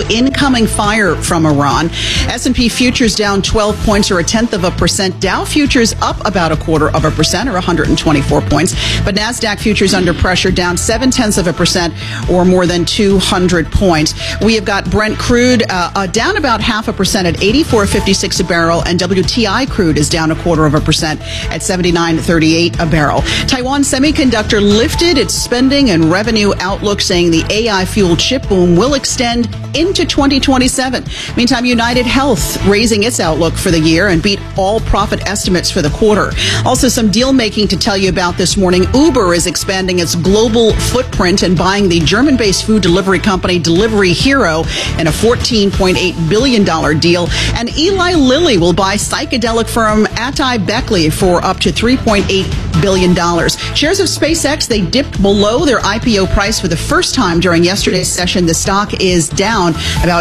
incoming fire from Iran. S&P futures down 12 points or 0.1%. Dow futures up about 0.25% or 124 points. But NASDAQ futures under pressure down 0.7% or more than 200 points. We have got Brent crude down about 0.5% at 84.56 a barrel, and WTI crude is down 0.25% at 79.38 a barrel. Taiwan Semiconductor lifted its spending and revenue outlook, saying the AI-fueled chip boom will extend into 2027. Meantime, United Health raising its outlook for the year and beat all profit estimates for the quarter. Also, some deal making to tell you about this morning. Uber is expanding its global footprint and buying the German-based food delivery company Delivery Hero in a $14.8 billion deal. And Eli Lilly will buy psychedelic firm Atai Beckley for up to $3.8 billion. Shares of SpaceX, they dipped below their IPO price for the first time during yesterday's session. The stock is down about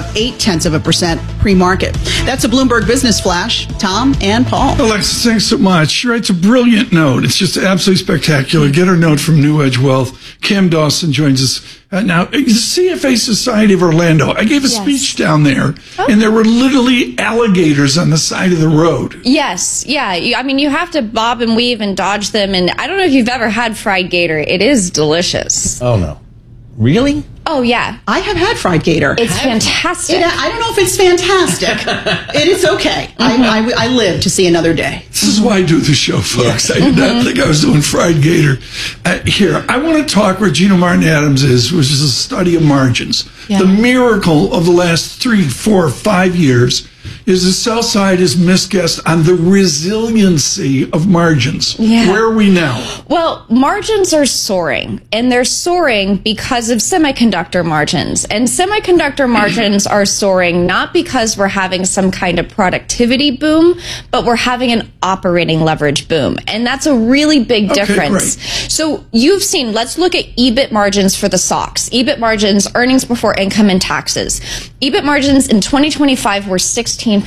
0.8% pre-market. That's a Bloomberg Business Flash. Tom and Paul. Alexis, thanks so much. She writes a brilliant note. It's just absolutely spectacular. Get her note from New Edge Wealth. Cam Dawson joins us now. The CFA Society of Orlando. I gave a speech down there, and there were literally alligators on the side of the road. Yes, yeah. I mean, you have to bob and weave and dodge them. And I don't know if you've ever had fried gator. It is delicious. Oh, no. Really? Oh, yeah. I have had fried gator. It's fantastic. I don't know if it's fantastic. It is okay. I live to see another day. This is why I do the show, folks. I did not think I was doing fried gator. Here, I want to talk where Gina Martin Adams is, which is a study of margins. Yeah. The miracle of the last 3, 4, 5 years is the sell side is misguessed on the resiliency of margins. Yeah. Where are we now? Well, margins are soaring, and they're soaring because of semiconductor margins. And semiconductor margins are soaring not because we're having some kind of productivity boom, but we're having an operating leverage boom. And that's a really big difference. Great. So you've seen, let's look at EBIT margins for the SOX. EBIT margins, earnings before income and taxes. EBIT margins in 2025 were 16%.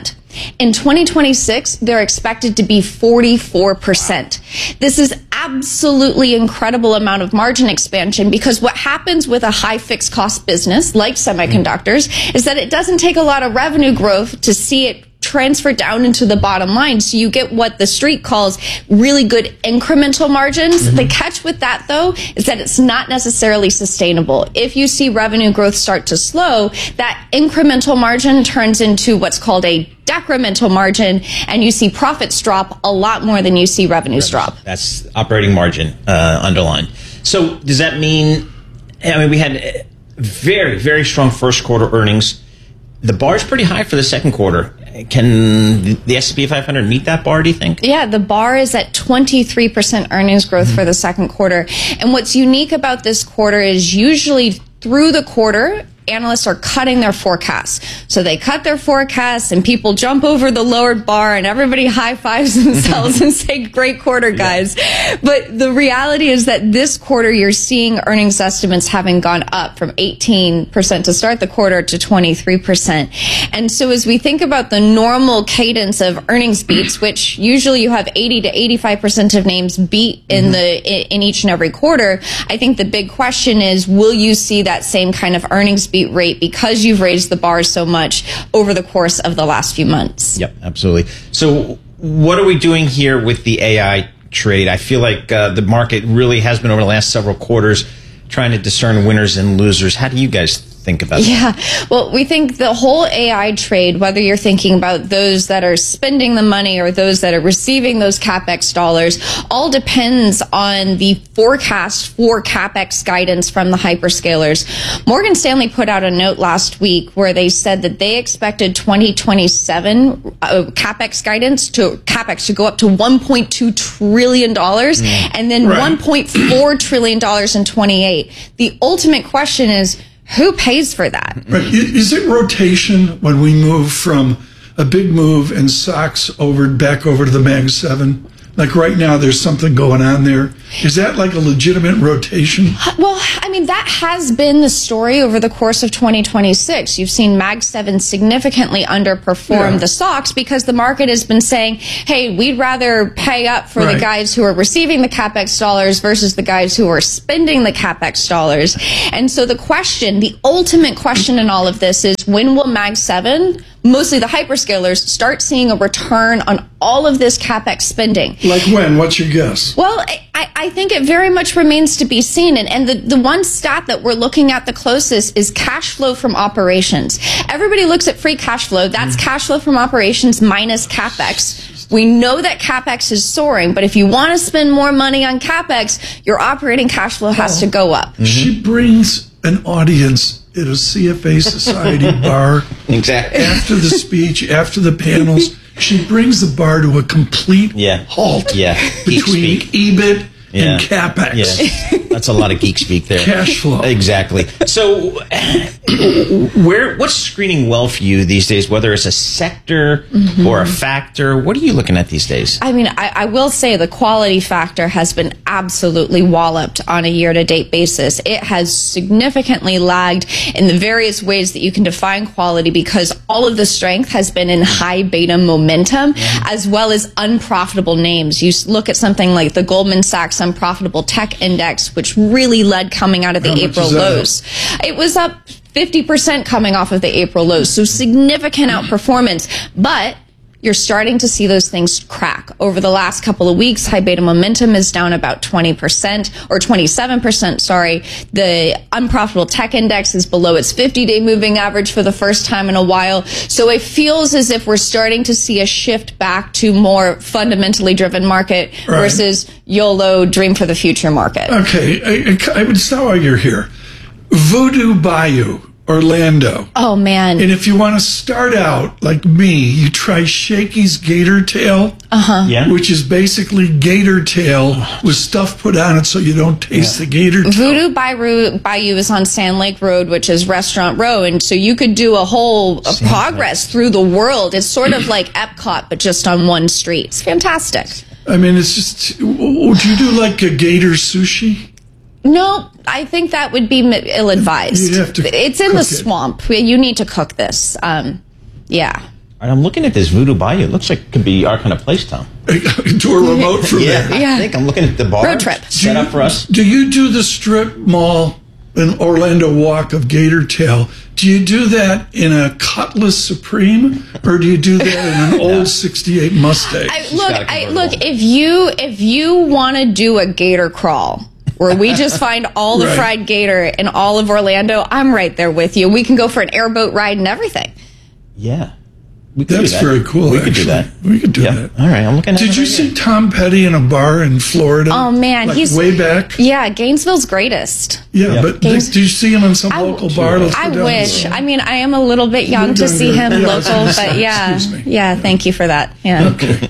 In 2026, they're expected to be 44%. This is absolutely incredible amount of margin expansion, because what happens with a high fixed cost business like semiconductors is that it doesn't take a lot of revenue growth to see it transfer down into the bottom line. So you get what the street calls really good incremental margins. The catch with that, though, is that it's not necessarily sustainable. If you see revenue growth start to slow, that incremental margin turns into what's called a decremental margin, and you see profits drop a lot more than you see revenues drop. That's operating margin underlined. So does that mean, we had very, very strong first quarter earnings. The bar is pretty high for the second quarter. Can the S&P 500 meet that bar, do you think? Yeah, the bar is at 23% earnings growth for the second quarter. And what's unique about this quarter is usually through the quarter, analysts are cutting their forecasts. So they cut their forecasts and people jump over the lowered bar and everybody high fives themselves and say, great quarter, guys. Yeah. But the reality is that this quarter, you're seeing earnings estimates having gone up from 18% to start the quarter to 23%. And so as we think about the normal cadence of earnings beats, which usually you have 80 to 85% of names beat in each and every quarter, I think the big question is, will you see that same kind of earnings beat rate because you've raised the bar so much over the course of the last few months? Yep, absolutely. So what are we doing here with the AI trade? I feel like the market really has been over the last several quarters trying to discern winners and losers. How do you guys think about that? Yeah, well, we think the whole AI trade, whether you're thinking about those that are spending the money or those that are receiving those CapEx dollars, all depends on the forecast for CapEx guidance from the hyperscalers. Morgan Stanley put out a note last week where they said that they expected 2027 CapEx guidance to go up to $1.2 trillion and then $1.4 trillion in 28. The ultimate question is, who pays for that? Right. Is it rotation when we move from a big move in stocks back over to the Mag 7? Like right now, there's something going on there. Is that like a legitimate rotation? Well, I mean, that has been the story over the course of 2026. You've seen Mag 7 significantly underperform the stocks because the market has been saying, hey, we'd rather pay up for the guys who are receiving the CapEx dollars versus the guys who are spending the CapEx dollars. And so the ultimate question in all of this is, is when will Mag 7, mostly the hyperscalers, start seeing a return on all of this CapEx spending? Like when? What's your guess? Well, I think it very much remains to be seen. And the one stat that we're looking at the closest is cash flow from operations. Everybody looks at free cash flow. That's cash flow from operations minus CapEx. We know that CapEx is soaring, but if you want to spend more money on CapEx, your operating cash flow has to go up. She brings an audience at a CFA Society bar. Exactly. After the speech, after the panels, she brings the bar to a complete halt between EBIT and CapEx. Yeah. That's a lot of geek speak there. Cash flow. Exactly. So, what's screening well for you these days, whether it's a sector or a factor? What are you looking at these days? I mean, I will say the quality factor has been absolutely walloped on a year-to-date basis. It has significantly lagged in the various ways that you can define quality because all of the strength has been in high beta momentum as well as unprofitable names. You look at something like the Goldman Sachs Unprofitable Tech Index, which really led coming out of the April lows. It was up 50% coming off of the April lows, so significant outperformance. But you're starting to see those things crack. Over the last couple of weeks, high beta momentum is down about 20% or 27%, sorry. The unprofitable tech index is below its 50-day moving average for the first time in a while. So it feels as if we're starting to see a shift back to more fundamentally driven market versus YOLO dream for the future market. Okay, it's not why you're here. Voodoo Bayou, Orlando. Oh, man. And if you want to start out like me, you try Shakey's Gator Tail, which is basically gator tail with stuff put on it so you don't taste the gator tail. Voodoo Bayou is on Sand Lake Road, which is Restaurant Row, and so you could do a whole progress through the world. It's sort of like Epcot, but just on one street. It's fantastic. I mean, it's just, would you do like a gator sushi? No, I think that would be ill-advised. You'd have to it's in the swamp. You need to cook this. Yeah. I'm looking at this Voodoo Bayou. It looks like it could be our kind of place, Tom. Do a remote from there. I think I'm looking at the bar. Road trip. Set up for us. Do you do the strip mall in Orlando walk of Gator Tail? Do you do that in a Cutlass Supreme, or do you do that in an old '68 Mustang? Look. If you want to do a gator crawl, where we just find all the fried gator in all of Orlando, I'm right there with you. We can go for an airboat ride and everything. Yeah. That's very cool. We could do that. We could do that. All right, I'm looking at it. Did you see Tom Petty in a bar in Florida? Oh, man. He's way back? Yeah, Gainesville's greatest. Yeah, but did you see him in some local bar? I wish. I mean, I am a little bit young to see him local, but yeah. Yeah, thank you for that. Yeah. Okay.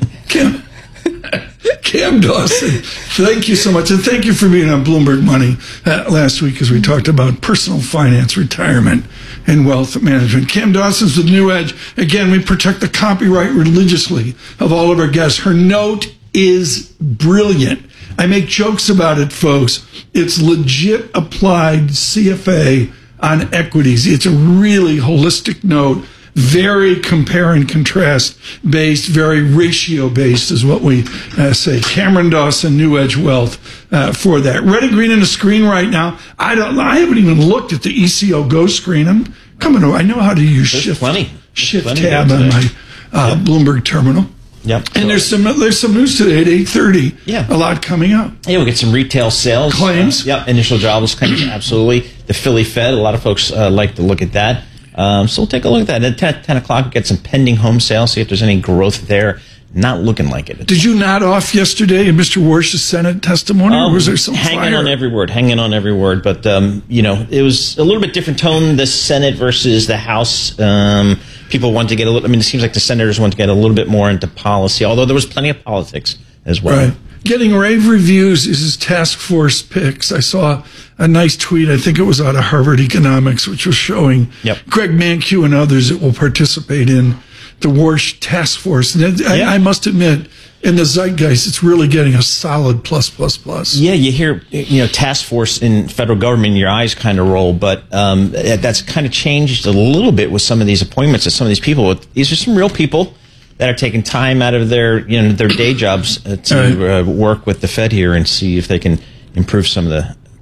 Cam Dawson, thank you so much. And thank you for being on Bloomberg Money last week as we talked about personal finance, retirement, and wealth management. Cam Dawson's with New Edge. Again, we protect the copyright religiously of all of our guests. Her note is brilliant. I make jokes about it, folks. It's legit applied CFA on equities. It's a really holistic note. Very compare and contrast based, very ratio based is what we say. Cameron Dawson, New Edge Wealth, for that. Red and green on the screen right now. I haven't even looked at the ECO Go screen. I'm coming over. I know how to use shift tab on my Bloomberg terminal. Yep. And there's some news today at 8:30. Yeah. A lot coming up. Yeah, we'll get some retail sales. Claims. Initial jobless claims, absolutely. The Philly Fed, a lot of folks like to look at that. So we'll take a look at that. At 10 o'clock, we'll get some pending home sales, see if there's any growth there. Not looking like it. Did you nod off yesterday in Mr. Warsh's Senate testimony, or was there some hanging on every word? But, it was a little bit different tone, the Senate versus the House. People want to get it seems like the senators want to get a little bit more into policy, although there was plenty of politics as well. Right. Getting rave reviews is his task force picks. I saw a nice tweet, I think it was out of Harvard Economics, which was showing Greg Mankiw and others that will participate in the Warsh task force. And I must admit, in the zeitgeist, it's really getting a solid plus. Yeah, you hear, task force in federal government, your eyes kind of roll, but that's kind of changed a little bit with some of these appointments of some of these people. These are some real people that are taking time out of their day jobs to work with the Fed here and see if they can improve some of the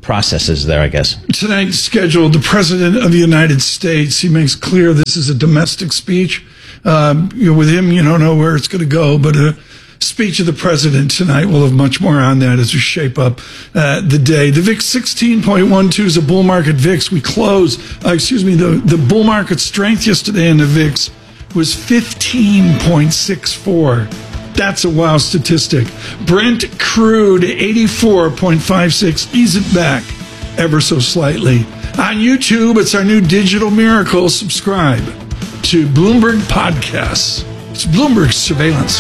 processes there, I guess. Tonight's scheduled, the President of the United States, he makes clear this is a domestic speech. With him, you don't know where it's going to go, but a speech of the President tonight. We'll have much more on that as we shape up the day. The VIX 16.12 is a bull market VIX. We close, the bull market strength yesterday in the VIX was 15.64. That's a wow statistic. Brent crude 84.56. Ease it back ever so slightly. On YouTube, it's our new digital miracle. Subscribe to Bloomberg Podcasts. It's Bloomberg Surveillance.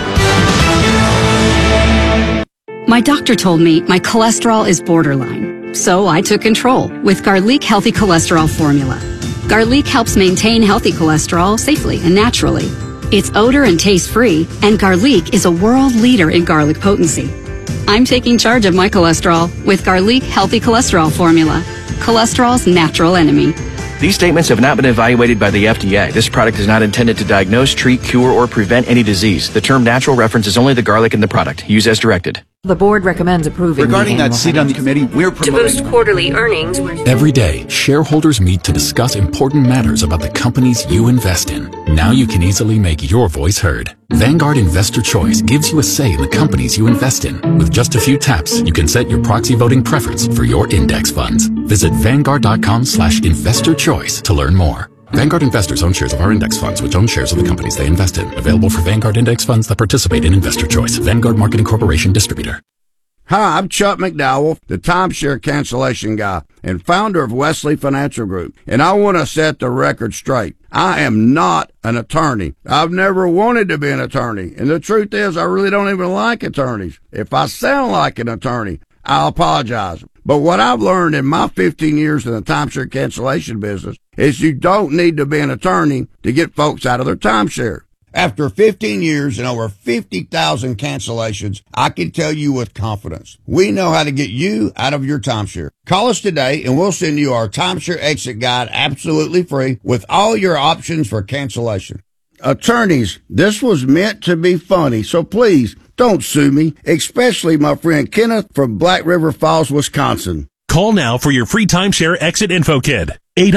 My doctor told me my cholesterol is borderline, so I took control with Garlic Healthy Cholesterol Formula. Garlic helps maintain healthy cholesterol safely and naturally. It's odor and taste-free, and Garlic is a world leader in garlic potency. I'm taking charge of my cholesterol with Garlic Healthy Cholesterol Formula, cholesterol's natural enemy. These statements have not been evaluated by the FDA. This product is not intended to diagnose, treat, cure, or prevent any disease. The term natural references only the garlic in the product. Use as directed. The board recommends approving. Regarding that seat on the committee, we're promoting to boost quarterly earnings. Every day, shareholders meet to discuss important matters about the companies you invest in. Now you can easily make your voice heard. Vanguard Investor Choice gives you a say in the companies you invest in. With just a few taps, you can set your proxy voting preference for your index funds. Visit Vanguard.com/investorchoice to learn more. Vanguard investors own shares of our index funds, which own shares of the companies they invest in. Available for Vanguard index funds that participate in Investor Choice. Vanguard Marketing Corporation Distributor. Hi, I'm Chuck McDowell, the timeshare cancellation guy and founder of Wesley Financial Group. And I want to set the record straight. I am not an attorney. I've never wanted to be an attorney. And the truth is, I really don't even like attorneys. If I sound like an attorney, I'll apologize. But what I've learned in my 15 years in the timeshare cancellation business is you don't need to be an attorney to get folks out of their timeshare. After 15 years and over 50,000 cancellations, I can tell you with confidence, we know how to get you out of your timeshare. Call us today and we'll send you our timeshare exit guide absolutely free with all your options for cancellation. Attorneys, this was meant to be funny, so please don't sue me, especially my friend Kenneth from Black River Falls, Wisconsin. Call now for your free timeshare exit info kit.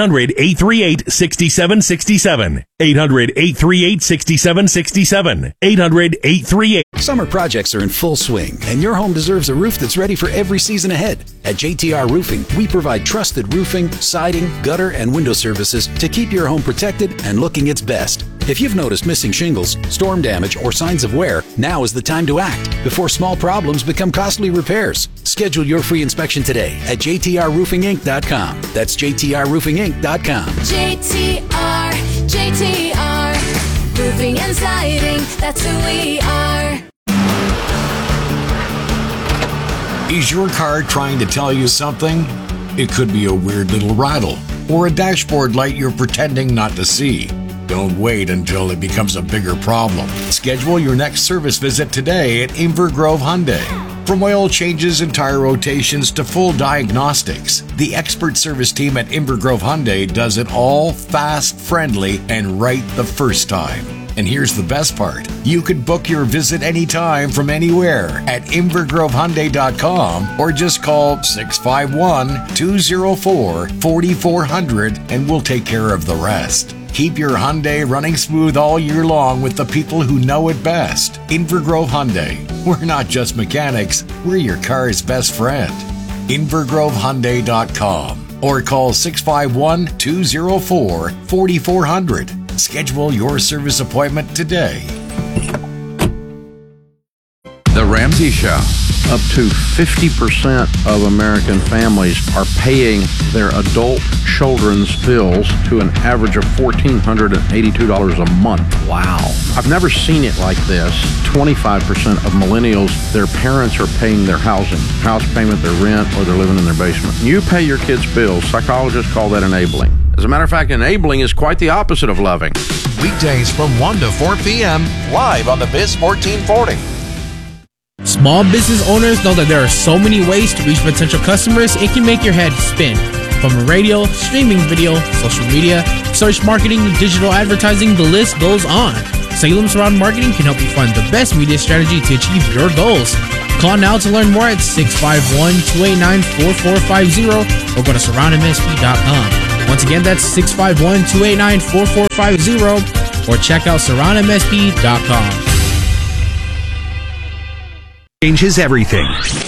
800-838-6767. 800-838-6767. 800-838. Summer projects are in full swing, and your home deserves a roof that's ready for every season ahead. At JTR Roofing, we provide trusted roofing, siding, gutter, and window services to keep your home protected and looking its best. If you've noticed missing shingles, storm damage, or signs of wear, now is the time to act before small problems become costly repairs. Schedule your free inspection today at jtrroofinginc.com. That's jtrroofinginc.com. JTR, roofing and siding, that's who we are. Is your car trying to tell you something? It could be a weird little rattle or a dashboard light you're pretending not to see. Don't wait until it becomes a bigger problem. Schedule your next service visit today at Inver Grove Hyundai. From oil changes and tire rotations to full diagnostics, the expert service team at Inver Grove Hyundai does it all fast, friendly, and right the first time. And here's the best part. You can book your visit anytime from anywhere at invergrovehyundai.com or just call 651-204-4400 and we'll take care of the rest. Keep your Hyundai running smooth all year long with the people who know it best. Inver Grove Hyundai. We're not just mechanics, we're your car's best friend. invergrovehyundai.com or call 651-204-4400. Schedule your service appointment today. The Ramsey Show. Up to 50% of American families are paying their adult children's bills to an average of $1,482 a month. Wow. I've never seen it like this. 25% of millennials, their parents are paying their house payment, their rent, or they're living in their basement. You pay your kids' bills. Psychologists call that enabling. As a matter of fact, enabling is quite the opposite of loving. Weekdays from 1 to 4 p.m. live on the Biz 1440. Small business owners know that there are so many ways to reach potential customers, it can make your head spin. From radio, streaming video, social media, search marketing, digital advertising, the list goes on. Salem Surround Marketing can help you find the best media strategy to achieve your goals. Call now to learn more at 651-289-4450 or go to surroundmsp.com. Once again, that's 651-289-4450 or check out surroundmsp.com. Changes everything.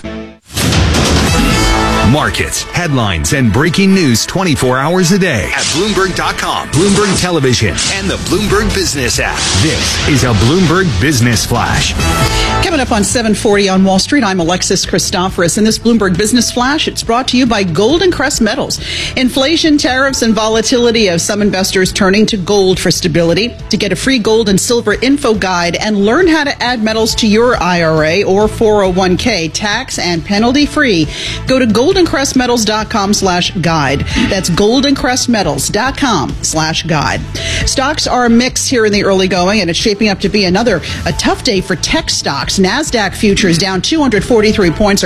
Markets, headlines, and breaking news 24 hours a day at Bloomberg.com, Bloomberg Television, and the Bloomberg Business app. This is a Bloomberg Business Flash. Coming up on 740 on Wall Street, I'm Alexis Christoforous. In this Bloomberg Business Flash, it's brought to you by Golden Crest Metals. Inflation, tariffs, and volatility have some investors turning to gold for stability. To get a free gold and silver info guide and learn how to add metals to your IRA or 401k tax and penalty free, go to goldencrestmetals.com/guide. That's goldencrestmetals.com/guide. Stocks are mixed here in the early going, and it's shaping up to be a tough day for tech stocks. NASDAQ futures down 243 points or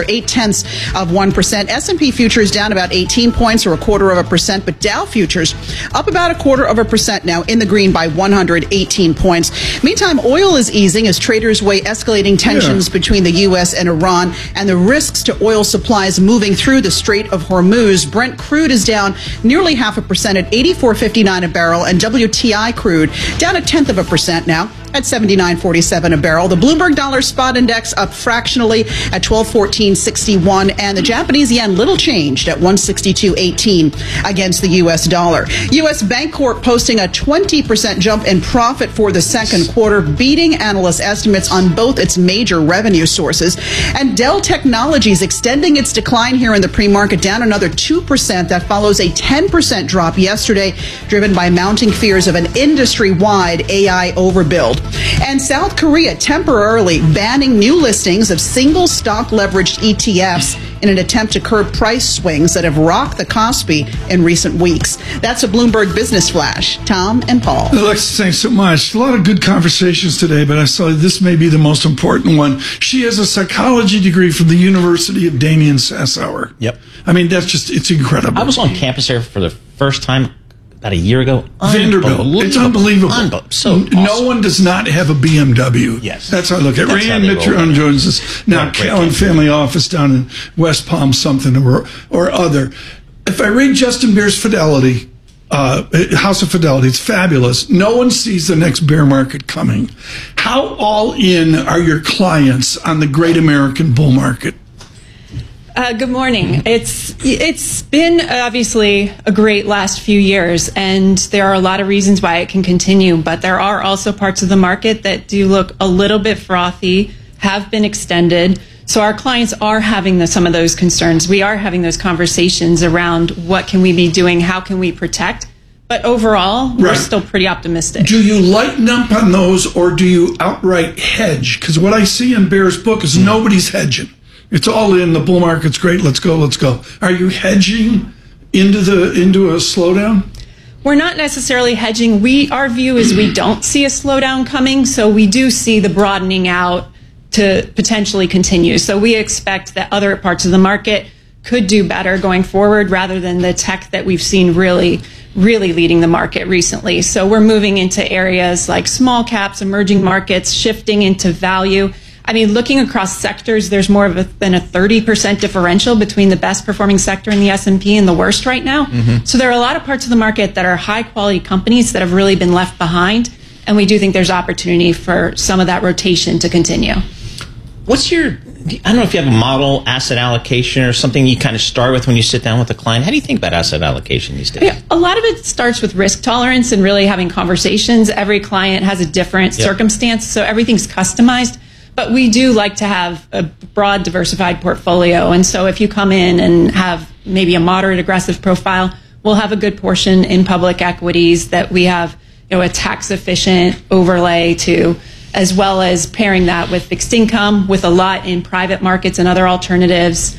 0.8%. S&P futures down about 18 points or 0.25%, but Dow futures up about 0.25% now in the green by 118 points. Meantime, oil is easing as traders weigh escalating tensions between the U.S. and Iran and the risks to oil supplies moving through the Strait of Hormuz. Brent crude is down nearly 0.5% at $84.59 a barrel, and WTI crude down 0.1% now at $79.47 a barrel. The Bloomberg Dollar Spot Index up fractionally at 1214.61, and the Japanese yen little changed at 162.18 against the U.S. dollar. U.S. Bancorp posting a 20% jump in profit for the second quarter, beating analyst estimates on both its major revenue sources. And Dell Technologies extending its decline here in the pre-market, down another 2%. That follows a 10% drop yesterday, driven by mounting fears of an industry-wide AI overbuild. And South Korea temporarily banning new listings of single stock leveraged ETFs in an attempt to curb price swings that have rocked the Kospi in recent weeks. That's a Bloomberg Business Flash. Tom and Paul. Alexis, thanks so much. A lot of good conversations today, but I saw this may be the most important one. She has a psychology degree from the University of Damien Sassower. Yep. I mean, it's incredible. I was on campus there for the first time about a year ago. Vanderbilt. It's unbelievable. So awesome. No one does not have a BMW. Yes. That's how I look at it. Rand Mitchell Jones is now Callan Family Office down in West Palm something or other. If I read Justin Beer's Fidelity, House of Fidelity, it's fabulous. No one sees the next bear market coming. How all in are your clients on the great American bull market? Good morning. It's been obviously a great last few years, and there are a lot of reasons why it can continue, but there are also parts of the market that do look a little bit frothy, have been extended. So our clients are having some of those concerns. We are having those conversations around what can we be doing, how can we protect. But overall, we're still pretty optimistic. Do you lighten up on those, or do you outright hedge? Because what I see in Bear's book is nobody's hedging. It's all in. The bull market's great. Let's go. Are you hedging into a slowdown? We're not necessarily hedging. Our view is we don't see a slowdown coming, so we do see the broadening out to potentially continue. So we expect that other parts of the market could do better going forward rather than the tech that we've seen really leading the market recently. So we're moving into areas like small caps, emerging markets, shifting into value. I mean, looking across sectors, there's more than a 30% differential between the best performing sector in the S&P and the worst right now. Mm-hmm. So there are a lot of parts of the market that are high quality companies that have really been left behind. And we do think there's opportunity for some of that rotation to continue. What's I don't know if you have a model asset allocation or something you kind of start with when you sit down with a client. How do you think about asset allocation these days? Yeah, a lot of it starts with risk tolerance and really having conversations. Every client has a different circumstance, so everything's customized. But we do like to have a broad, diversified portfolio. And so if you come in and have maybe a moderate aggressive profile, we'll have a good portion in public equities that we have, a tax efficient overlay to, as well as pairing that with fixed income, with a lot in private markets and other alternatives,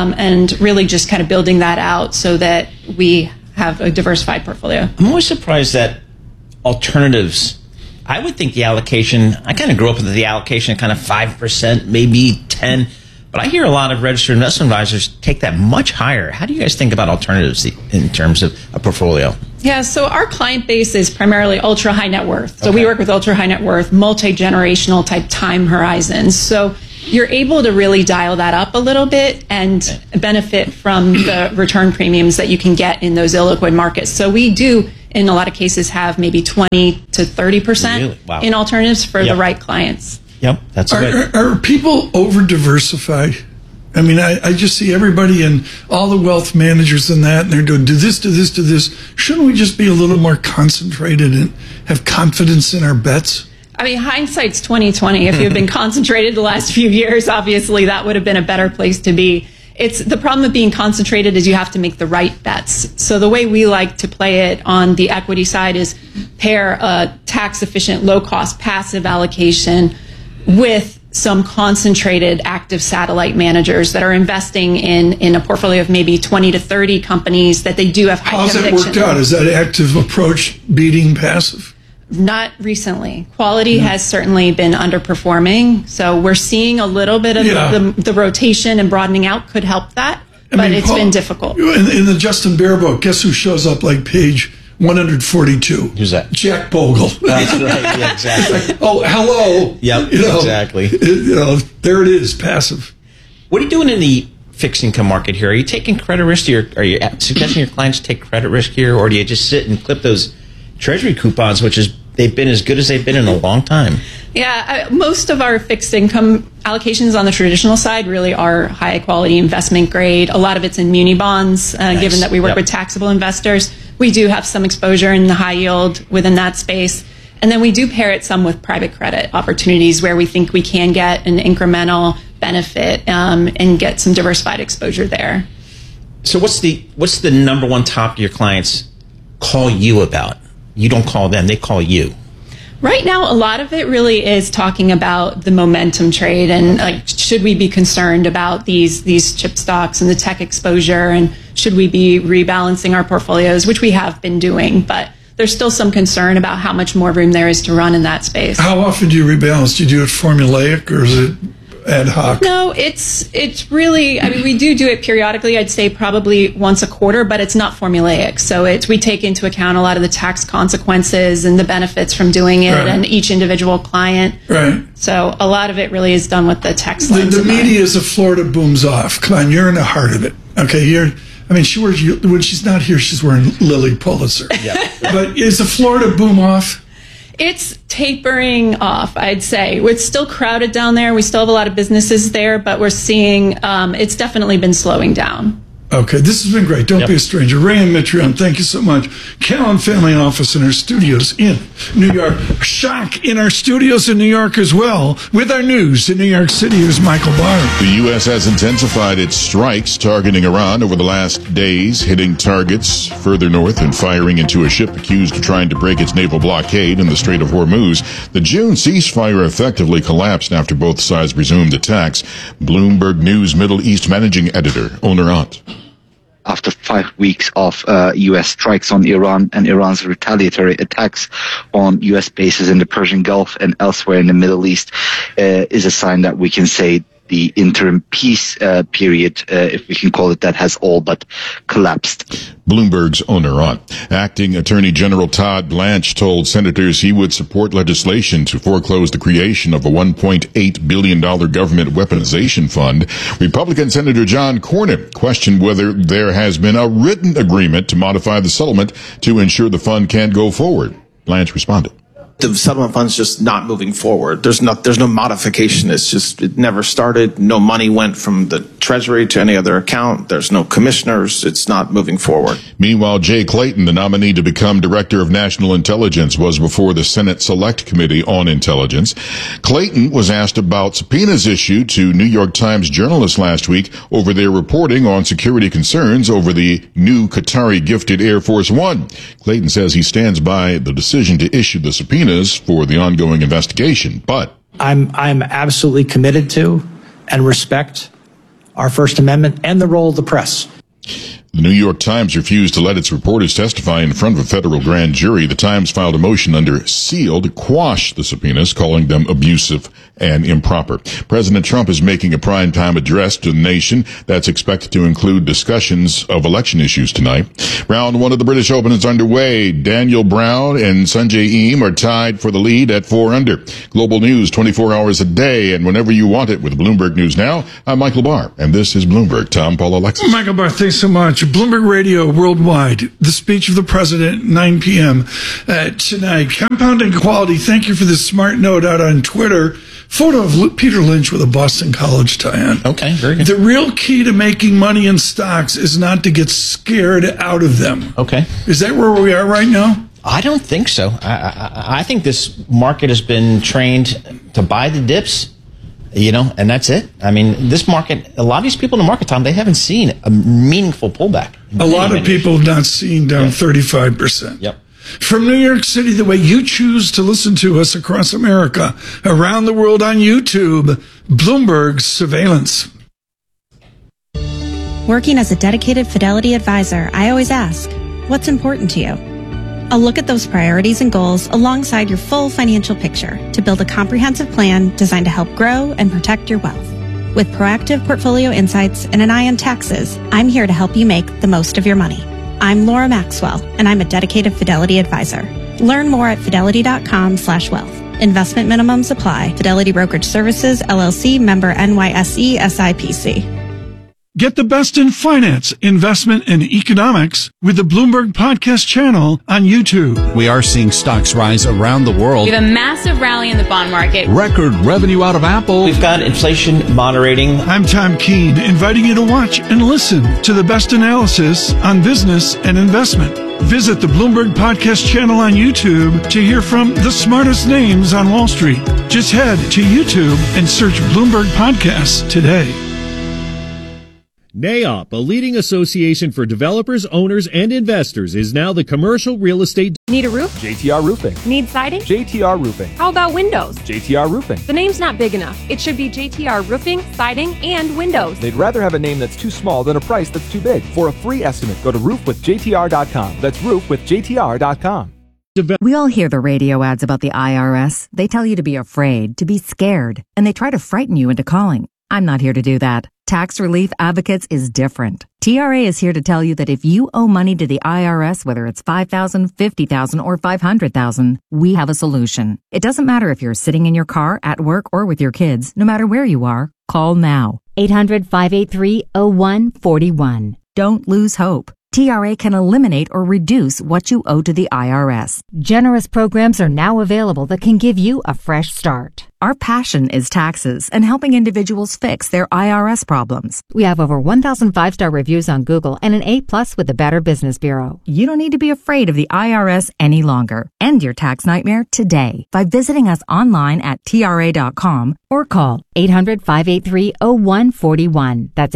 and really just kind of building that out so that we have a diversified portfolio. I'm always surprised that alternatives, I would think the allocation, I kind of grew up with the allocation kind of 5%, maybe 10%, but I hear a lot of registered investment advisors take that much higher. How do you guys think about alternatives in terms of a portfolio? Yeah, so our client base is primarily ultra high net worth. So we work with ultra high net worth, multi-generational type time horizons. So you're able to really dial that up a little bit and benefit from the return premiums that you can get in those illiquid markets. So we do, in a lot of cases, have maybe 20 to 30% Really? Wow. in alternatives for the right clients. Yep, that's good. Are people over-diversified? I mean, I just see everybody and all the wealth managers and that, and they're doing do this, do this, do this. Shouldn't we just be a little more concentrated and have confidence in our bets? I mean, hindsight's 20/20. If you've been concentrated the last few years, obviously that would have been a better place to be. It's the problem with being concentrated is you have to make the right bets. So the way we like to play it on the equity side is pair a tax-efficient, low-cost passive allocation with some concentrated active satellite managers that are investing in a portfolio of maybe 20 to 30 companies that they do have high How's that conviction. worked out? Is that active approach beating passive? Not recently. Quality has certainly been underperforming. So we're seeing a little bit of the rotation and broadening out could help that, but it's been difficult. In the Justin Bear book, guess who shows up like page 142? Who's that? Jack Bogle. That's right. Yeah, exactly. Oh, hello. Yep, exactly. There it is, passive. What are you doing in the fixed income market here? Are you taking credit risk? Are you suggesting your clients take credit risk here, or do you just sit and clip those treasury coupons, which is they've been as good as they've been in a long time? Yeah, most of our fixed income allocations on the traditional side really are high quality investment grade. A lot of it's in muni bonds, given that we work with taxable investors. We do have some exposure in the high yield within that space. And then we do pair it some with private credit opportunities where we think we can get an incremental benefit and get some diversified exposure there. So what's the number one topic your clients call you about? You don't call them, they call you. Right now, a lot of it really is talking about the momentum trade and like, should we be concerned about these chip stocks and the tech exposure, and should we be rebalancing our portfolios, which we have been doing, but there's still some concern about how much more room there is to run in that space. How often do you rebalance? Do you do it formulaic or is it ad hoc? No, it's really, I mean, we do it periodically. I'd say probably once a quarter, but it's not formulaic. So we take into account a lot of the tax consequences and the benefits from doing it and each individual client. Right. So a lot of it really is done with the text lens. The media is a Florida booms off. Come on, you're in the heart of it. Okay, when she's not here, she's wearing Lily Pulitzer. Yeah. But is the Florida boom off? It's tapering off, I'd say. It's still crowded down there. We still have a lot of businesses there, but we're seeing it's definitely been slowing down. Okay, this has been great. Don't be a stranger. Rayanne Mitrione, thank you so much. Callan Family Office in our studios in New York. Shock in our studios in New York as well. With our news in New York City, here's Michael Barr. The U.S. has intensified its strikes targeting Iran over the last days, hitting targets further north and firing into a ship accused of trying to break its naval blockade in the Strait of Hormuz. The June ceasefire effectively collapsed after both sides resumed attacks. Bloomberg News Middle East managing editor Oner Ott. After 5 weeks of U.S. strikes on Iran and Iran's retaliatory attacks on U.S. bases in the Persian Gulf and elsewhere in the Middle East, is a sign that we can say the interim peace period, if we can call it that, has all but collapsed. Bloomberg's Oner Ott. Acting Attorney General Todd Blanche told senators he would support legislation to foreclose the creation of a $1.8 billion government weaponization fund. Republican Senator John Cornyn questioned whether there has been a written agreement to modify the settlement to ensure the fund can go forward. Blanche responded. The settlement fund's just not moving forward. There's no modification. It never started. No money went from the Treasury to any other account. There's no commissioners. It's not moving forward. Meanwhile, Jay Clayton, the nominee to become Director of National Intelligence, was before the Senate Select Committee on Intelligence. Clayton was asked about subpoenas issued to New York Times journalists last week over their reporting on security concerns over the new Qatari gifted Air Force One. Clayton says he stands by the decision to issue the subpoena for the ongoing investigation, but I'm absolutely committed to and respect our First Amendment and the role of the press. The New York Times refused to let its reporters testify in front of a federal grand jury. The Times filed a motion under seal to quash the subpoenas, calling them abusive and improper. President Trump is making a primetime address to the nation that's expected to include discussions of election issues tonight. Round 1 of the British Open is underway. Daniel Brown and Sungjae Im are tied for the lead at 4 under. Global news 24 hours a day and whenever you want it with Bloomberg News Now. I'm Michael Barr, and this is Bloomberg. Tom, Paul, Alexis. Michael Barr, thanks so much. Bloomberg Radio Worldwide, the speech of the president, 9 p.m. Tonight. Compounding Quality, thank you for this smart note out on Twitter. Photo of Peter Lynch with a Boston College tie-on. Okay, very good. The real key to making money in stocks is not to get scared out of them. Okay. Is that where we are right now? I don't think so. I think this market has been trained to buy the dips, and that's it. I mean, this market, a lot of these people in the market, Tom, they haven't seen a meaningful pullback. A lot of people have not seen down 35%. Yep. From New York City, the way you choose to listen to us across America, around the world on YouTube, Bloomberg Surveillance. Working as a dedicated Fidelity advisor, I always ask, what's important to you? I'll look at those priorities and goals alongside your full financial picture to build a comprehensive plan designed to help grow and protect your wealth. With proactive portfolio insights and an eye on taxes, I'm here to help you make the most of your money. I'm Laura Maxwell, and I'm a dedicated Fidelity advisor. Learn more at fidelity.com/wealth. Investment minimums apply. Fidelity Brokerage Services, LLC, member NYSE, SIPC. Get the best in finance, investment, and economics with the Bloomberg Podcast channel on YouTube. We are seeing stocks rise around the world. We have a massive rally in the bond market. Record revenue out of Apple. We've got inflation moderating. I'm Tom Keene, inviting you to watch and listen to the best analysis on business and investment. Visit the Bloomberg Podcast channel on YouTube to hear from the smartest names on Wall Street. Just head to YouTube and search Bloomberg Podcasts today. NAIOP, a leading association for developers, owners, and investors, is now the commercial real estate. Need a roof? JTR Roofing. Need siding? JTR Roofing. How about windows? JTR Roofing. The name's not big enough. It should be JTR Roofing, Siding, and Windows. They'd rather have a name that's too small than a price that's too big. For a free estimate, go to roofwithjtr.com. That's roofwithjtr.com. We all hear the radio ads about the IRS. They tell you to be afraid, to be scared, and they try to frighten you into calling. I'm not here to do that. Tax Relief Advocates is different. TRA is here to tell you that if you owe money to the IRS, whether it's $5,000, $50,000, or $500,000, we have a solution. It doesn't matter if you're sitting in your car, at work, or with your kids. No matter where you are, call now. 800-583-0141. Don't lose hope. TRA can eliminate or reduce what you owe to the IRS. Generous programs are now available that can give you a fresh start. Our passion is taxes and helping individuals fix their IRS problems. We have over 1,000 5-star reviews on Google and an A+ with the Better Business Bureau. You don't need to be afraid of the IRS any longer. End your tax nightmare today by visiting us online at TRA.com or call 800-583-0141. That's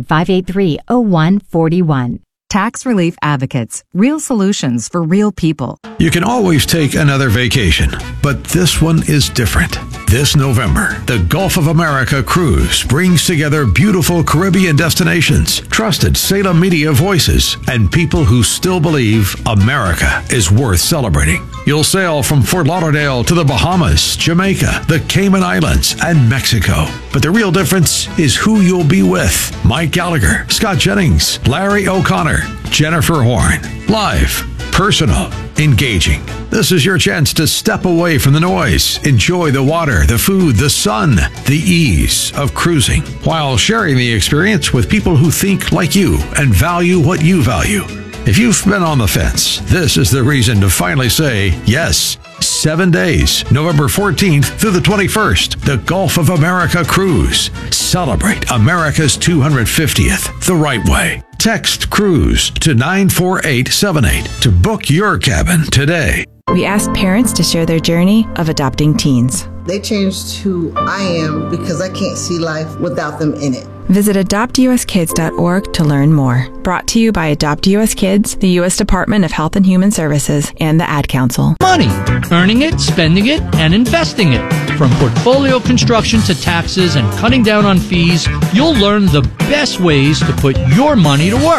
800-583-0141. Tax Relief Advocates. Real solutions for real people. You can always take another vacation, but this one is different. This November, the Gulf of America Cruise brings together beautiful Caribbean destinations, trusted Salem media voices, and people who still believe America is worth celebrating. You'll sail from Fort Lauderdale to the Bahamas, Jamaica, the Cayman Islands, and Mexico. But the real difference is who you'll be with. Mike Gallagher, Scott Jennings, Larry O'Connor, Jennifer Horn. Live, personal, engaging. This is your chance to step away from the noise, enjoy the water, the food, the sun, the ease of cruising, while sharing the experience with people who think like you and value what you value. If you've been on the fence, this is the reason to finally say yes. 7 days, November 14th through the 21st, the Gulf of America Cruise. Celebrate America's 250th the right way. Text CRUISE to 94878 to book your cabin today. We asked parents to share their journey of adopting teens. They changed who I am because I can't see life without them in it. Visit adoptuskids.org to learn more. Brought to you by Adopt US Kids, the U.S. Department of Health and Human Services, and the Ad Council. Money. Earning it, spending it, and investing it. From portfolio construction to taxes and cutting down on fees, you'll learn the best ways to put your money to work.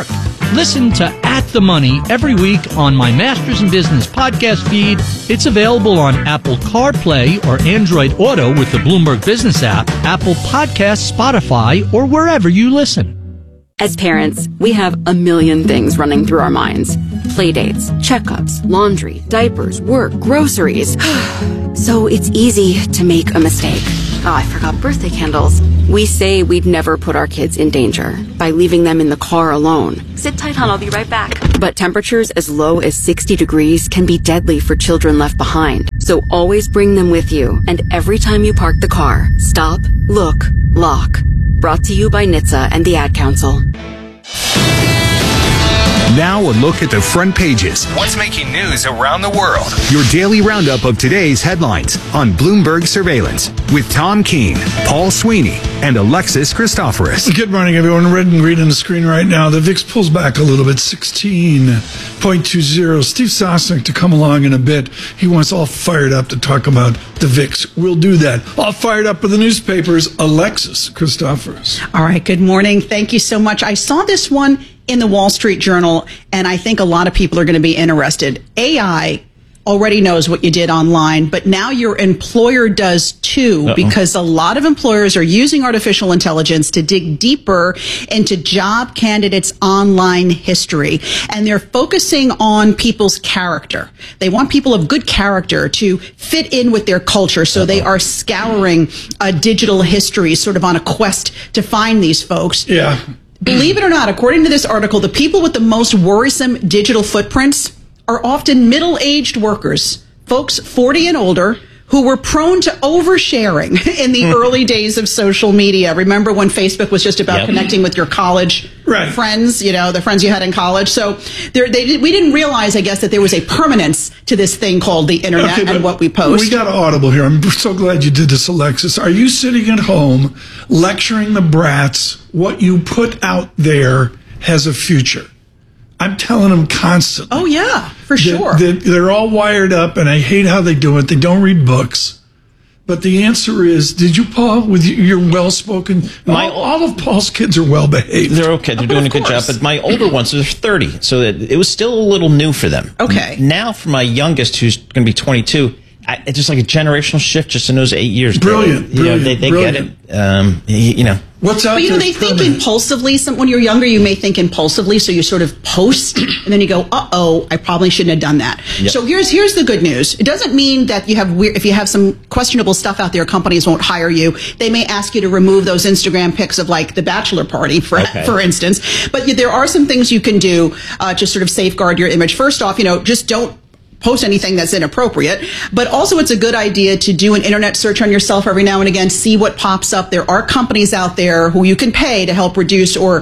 Listen to At the Money every week on my Masters in Business podcast feed. It's available on Apple CarPlay or Android Auto with the Bloomberg Business app, Apple Podcasts, Spotify, or wherever you listen. As parents, we have a million things running through our minds. Playdates, checkups, laundry, diapers, work, groceries. So it's easy to make a mistake. Oh, I forgot birthday candles. We say we'd never put our kids in danger by leaving them in the car alone. Sit tight, hon, I'll be right back. But temperatures as low as 60 degrees can be deadly for children left behind. So always bring them with you. And every time you park the car, stop, look, lock. Brought to you by NHTSA and the Ad Council. Now a look at the front pages. What's making news around the world? Your daily roundup of today's headlines on Bloomberg Surveillance with Tom Keene, Paul Sweeney, and Alexis Christoforous. Good morning, everyone. Red and green on the screen right now. The VIX pulls back a little bit, 16.20. Steve Sosnick to come along in a bit. He wants all fired up to talk about the VIX. We'll do that. All fired up with the newspapers. Alexis Christoforous. All right. Good morning. Thank you so much. I saw this one in the Wall Street Journal, and I think a lot of people are going to be interested. AI already knows what you did online, but now your employer does too, because a lot of employers are using artificial intelligence to dig deeper into job candidates' online history. And they're focusing on people's character. They want people of good character to fit in with their culture. So they are scouring digital history, sort of on a quest to find these folks. Yeah. Believe it or not, according to this article, the people with the most worrisome digital footprints are often middle-aged workers, folks 40 and older, who were prone to oversharing in the early days of social media. Remember when Facebook was just about connecting with your college friends, you know, the friends you had in college? So we didn't realize, I guess, that there was a permanence to this thing called the internet and what we post. We got audible here. I'm so glad you did this, Alexis. Are you sitting at home lecturing the brats what you put out there has a future? I'm telling them constantly. Oh, yeah, for sure. They're all wired up, and I hate how they do it. They don't read books. But the answer is, did you, Paul, with your well-spoken... All of Paul's kids are well-behaved. They're okay. They're doing a good job. But my older ones are 30, so it was still a little new for them. Okay. Now, for my youngest, who's going to be 22... it's just like a generational shift just in those 8 years. Brilliant. They get it. What's out but there? They think impulsively. When you're younger, you may think impulsively, so you sort of post, and then you go, "Uh-oh, I probably shouldn't have done that." Yep. So here's the good news. It doesn't mean that if you have some questionable stuff out there, companies won't hire you. They may ask you to remove those Instagram pics of like the bachelor party, for instance. But there are some things you can do to sort of safeguard your image. First off, just don't post anything that's inappropriate, but also it's a good idea to do an internet search on yourself every now and again, see what pops up. There are companies out there who you can pay to help reduce or,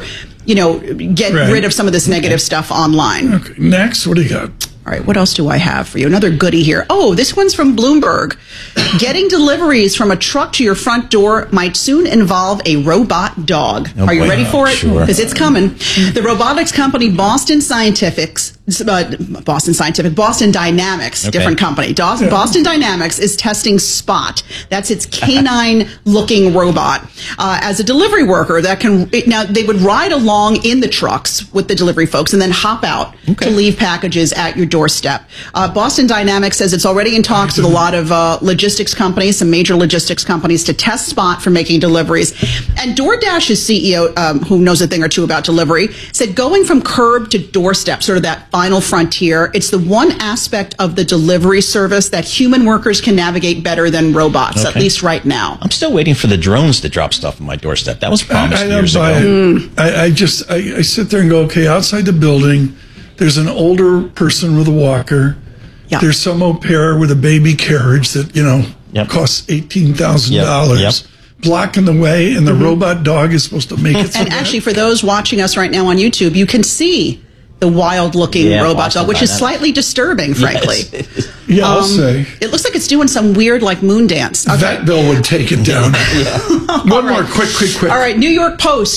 get rid of some of this negative stuff online. Okay. Next, what do you got? All right, what else do I have for you? Another goodie here. Oh, this one's from Bloomberg. Getting deliveries from a truck to your front door might soon involve a robot dog. Are you ready for it? Sure. Because it's coming. The robotics company Boston Dynamics, different company. Boston Dynamics is testing Spot. That's its canine-looking robot as a delivery worker that can. Now they would ride along in the trucks with the delivery folks and then hop out to leave packages at your doorstep. Boston Dynamics says it's already in talks with a lot of logistics companies, some major logistics companies, to test Spot for making deliveries. And DoorDash's CEO, who knows a thing or two about delivery, said going from curb to doorstep, sort of that final frontier, it's the one aspect of the delivery service that human workers can navigate better than robots, at least right now. I'm still waiting for the drones to drop stuff on my doorstep. That was promised years ago. I sit there and go, okay, outside the building, there's an older person with a walker. Yeah. There's some au pair with a baby carriage that, costs $18,000. Blocking the way, and the robot dog is supposed to make it. And actually, for those watching us right now on YouTube, you can see the wild-looking robot dog, which is slightly disturbing, frankly. Yes. I'll say. It looks like it's doing some weird, moon dance. Okay. That bill would take it down. One more, quick. All right, New York Post.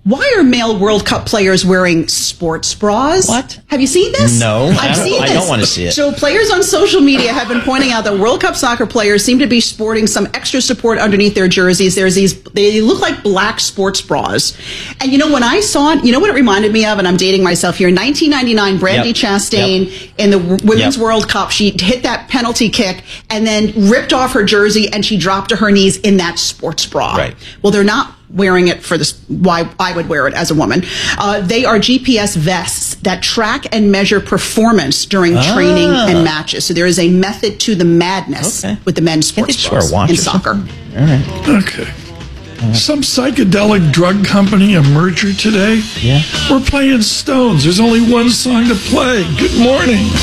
Why are male World Cup players wearing sports bras? What? Have you seen this? No, I've seen this. I don't want to see it. So players on social media have been pointing out that World Cup soccer players seem to be sporting some extra support underneath their jerseys. They look like black sports bras. And when I saw it, you know what it reminded me of? And I'm dating myself here. In 1999, Brandi Chastain in the Women's World Cup, she hit that penalty kick and then ripped off her jersey and she dropped to her knees in that sports bra. Right. Well, they're not wearing it for this, why I would wear it as a woman. They are GPS vests that track and measure performance during training and matches. So there is a method to the madness with the men's sports bras in soccer. All right. Okay. Some psychedelic drug company, a merger today? Yeah. We're playing Stones. There's only one song to play. Good morning.